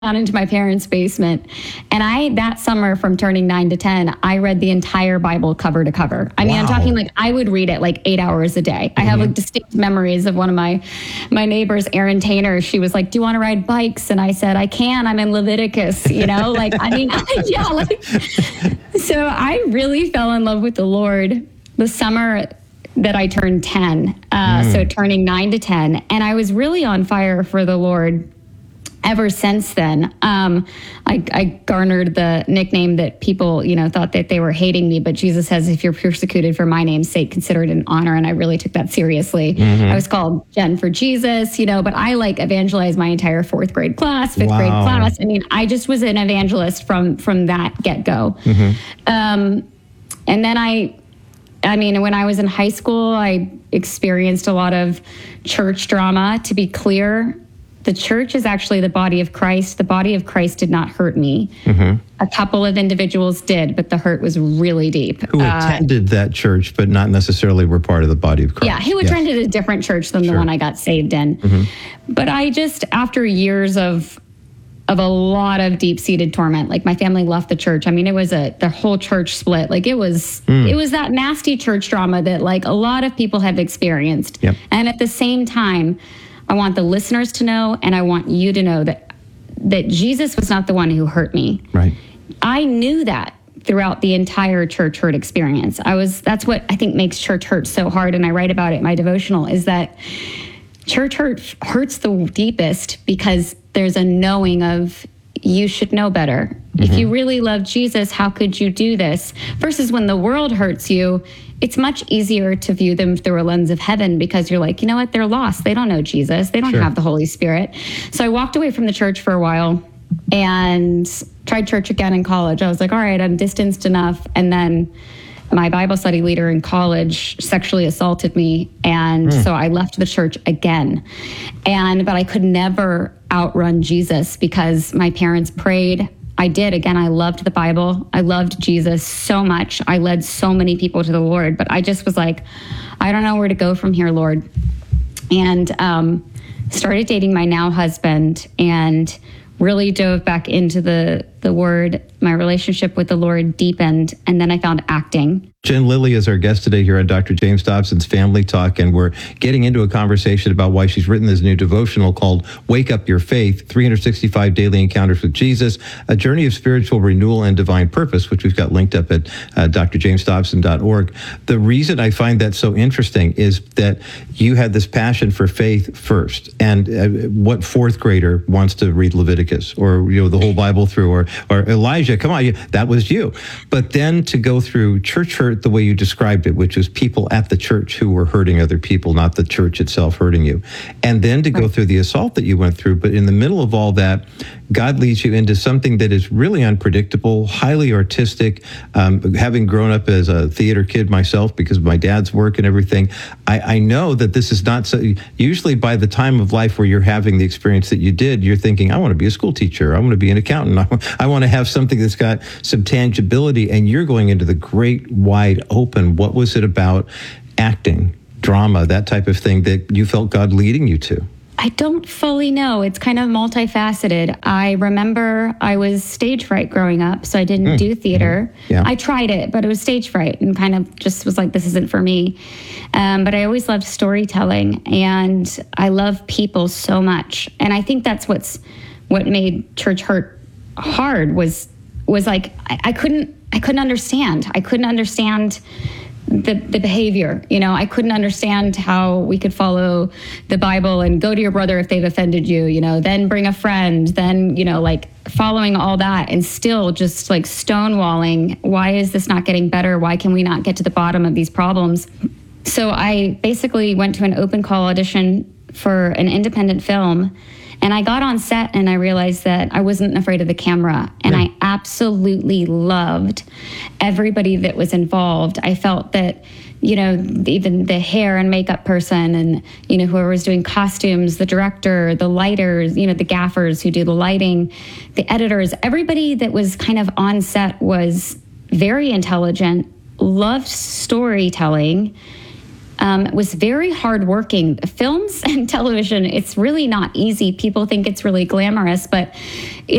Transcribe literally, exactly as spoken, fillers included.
down into my parents' basement. And I, that summer from turning nine to ten, I read the entire Bible cover to cover. I mean, wow. I'm talking like I would read it like eight hours a day. Mm-hmm. I have like distinct memories of one of my, my neighbors, Erin Tainer. She was like, do you want to ride bikes? And I said, I can, I'm in Leviticus, you know, like, I mean, yeah, like, so I really fell in love with the Lord the summer that I turned ten. Uh, mm. So turning nine to ten. And I was really on fire for the Lord ever since then. Um, I, I garnered the nickname that people, you know, thought that they were hating me, but Jesus says, if you're persecuted for my name's sake, consider it an honor. And I really took that seriously. Mm-hmm. I was called Jen for Jesus, you know, but I like evangelized my entire fourth grade class, fifth wow. grade class. I mean, I just was an evangelist from, from that get-go. Mm-hmm. Um, and then I, I mean, when I was in high school, I experienced a lot of church drama. To be clear, the church is actually the body of Christ. The body of Christ did not hurt me. Mm-hmm. A couple of individuals did, but the hurt was really deep. Who attended uh, that church, but not necessarily were part of the body of Christ. Yeah, who attended yes. a different church than sure. the one I got saved in. Mm-hmm. But I just, after years of of a lot of deep-seated torment, like my family left the church. I mean, it was a, the whole church split. Like it was, mm. it was that nasty church drama that like a lot of people have experienced. Yep. And at the same time, I want the listeners to know, and I want you to know that that Jesus was not the one who hurt me. Right. I knew that throughout the entire church hurt experience. I was, that's what I think makes church hurt so hard. And I write about it in my devotional, is that church hurt hurts the deepest because there's a knowing of, you should know better. Mm-hmm. If you really love Jesus, how could you do this? Versus when the world hurts you, it's much easier to view them through a lens of heaven, because you're like, you know what? They're lost. They don't know Jesus. They don't sure. have the Holy Spirit. So I walked away from the church for a while and tried church again in college. I was like, all right, I'm distanced enough. And then my Bible study leader in college sexually assaulted me. And mm. so I left the church again. And, but I could never outrun Jesus, because my parents prayed. I did. Again, I loved the Bible. I loved Jesus so much. I led so many people to the Lord, but I just was like, I don't know where to go from here, Lord. And um, started dating my now husband and really dove back into the, the word. My relationship with the Lord deepened, and then I found acting. Jen Lilly is our guest today here on Doctor James Dobson's Family Talk, and we're getting into a conversation about why she's written this new devotional called Wake Up Your Faith, three hundred sixty-five Daily Encounters with Jesus, a journey of spiritual renewal and divine purpose, which we've got linked up at uh, d r james dobson dot org. The reason I find that so interesting is that you had this passion for faith first, and uh, what fourth grader wants to read Leviticus or, you know, the whole Bible through, or, or Elijah, come on, you, that was you. But then to go through church hurt the way you described it, which was people at the church who were hurting other people, not the church itself hurting you. And then to go through the assault that you went through. But in the middle of all that, God leads you into something that is really unpredictable, highly artistic. Um, having grown up as a theater kid myself, because of my dad's work and everything, I, I know that this is not so. Usually by the time of life where you're having the experience that you did, you're thinking, I want to be a school teacher. I want to be an accountant. I, I want to have something that's got some tangibility. And you're going into the great wide open. What was it about acting, drama, that type of thing that you felt God leading you to? I don't fully know. It's kind of multifaceted. I remember I was stage fright growing up, so I didn't mm. do theater. Mm. Yeah. I tried it, but it was stage fright and kind of just was like, this isn't for me. Um, but I always loved storytelling, and I love people so much. And I think that's what's what made church hurt hard was was like I, I couldn't I couldn't understand. I couldn't understand the the behavior. You know, I couldn't understand how we could follow the Bible and go to your brother if they've offended you, you know, then bring a friend, then, you know, like following all that and still just like stonewalling. Why is this not getting better? Why can we not get to the bottom of these problems? So I basically went to an open call audition for an independent film. And I got on set and I realized that I wasn't afraid of the camera. And yeah. I absolutely loved everybody that was involved. I felt that, you know, even the hair and makeup person and, you know, whoever was doing costumes, the director, the lighters, you know, the gaffers who do the lighting, the editors, everybody that was kind of on set was very intelligent, loved storytelling, um, was very hardworking. Films and television, it's really not easy. People think it's really glamorous, but